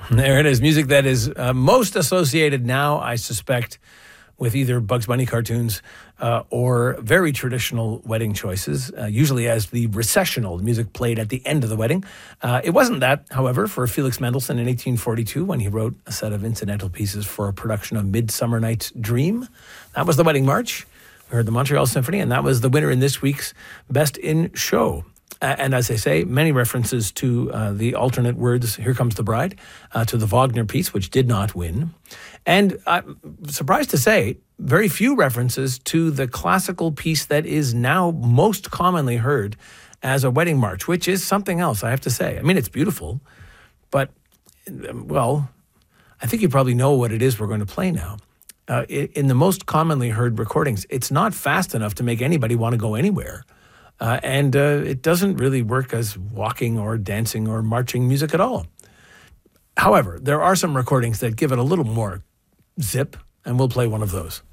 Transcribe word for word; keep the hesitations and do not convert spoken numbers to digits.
There it is. Music that is uh, most associated now, I suspect, with either Bugs Bunny cartoons uh, or very traditional wedding choices, uh, usually as the recessional music played at the end of the wedding. Uh, it wasn't that, however, for Felix Mendelssohn in eighteen forty-two when he wrote a set of incidental pieces for a production of Midsummer Night's Dream. That was the Wedding March. We heard the Montreal Symphony, and that was the winner in this week's Best in Show. Uh, and as I say, many references to uh, the alternate words, Here Comes the Bride, uh, to the Wagner piece, which did not win. And I'm surprised to say, very few references to the classical piece that is now most commonly heard as a wedding march, which is something else, I have to say. I mean, it's beautiful, but, well, I think you probably know what it is we're going to play now. Uh, in the most commonly heard recordings, it's not fast enough to make anybody want to go anywhere. Uh, and uh, it doesn't really work as walking or dancing or marching music at all. However, there are some recordings that give it a little more zip, and we'll play one of those.